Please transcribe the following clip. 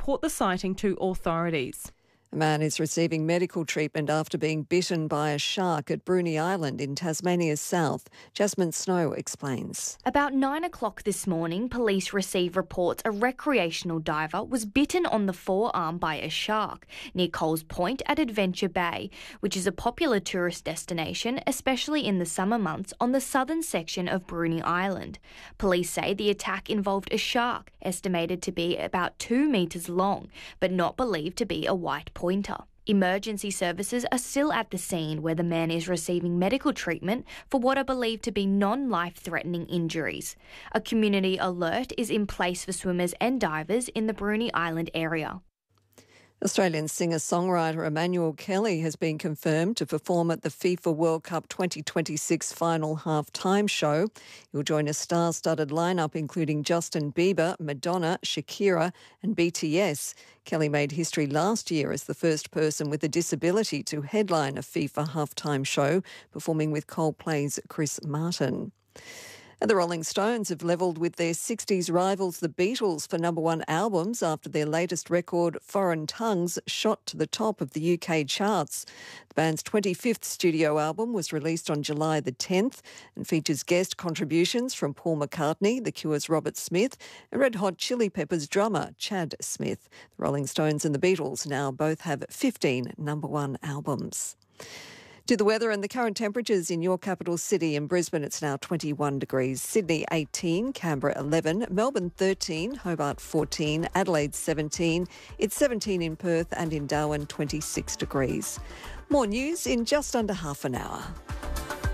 report the sighting to authorities. A man is receiving medical treatment after being bitten by a shark at Bruny Island in Tasmania's south. Jasmine Snow explains. About 9 o'clock this morning, police received reports a recreational diver was bitten on the forearm by a shark near Coles Point at Adventure Bay, which is a popular tourist destination, especially in the summer months on the southern section of Bruny Island. Police say the attack involved a shark, estimated to be about 2 metres long, but not believed to be a white pointer. Emergency services are still at the scene where the man is receiving medical treatment for what are believed to be non-life-threatening injuries. A community alert is in place for swimmers and divers in the Bruny Island area. Australian singer-songwriter Emmanuel Kelly has been confirmed to perform at the FIFA World Cup 2026 final half-time show. He'll join a star-studded lineup including Justin Bieber, Madonna, Shakira and BTS. Kelly made history last year as the first person with a disability to headline a FIFA half-time show, performing with Coldplay's Chris Martin. And the Rolling Stones have levelled with their 60s rivals the Beatles for number one albums after their latest record, Foreign Tongues, shot to the top of the UK charts. The band's 25th studio album was released on July the 10th and features guest contributions from Paul McCartney, The Cure's Robert Smith and Red Hot Chili Peppers drummer Chad Smith. The Rolling Stones and the Beatles now both have 15 number one albums. To the weather and the current temperatures in your capital city. In Brisbane, it's now 21 degrees. Sydney, 18. Canberra, 11. Melbourne, 13. Hobart, 14. Adelaide, 17. It's 17 in Perth and in Darwin, 26 degrees. More news in just under half an hour.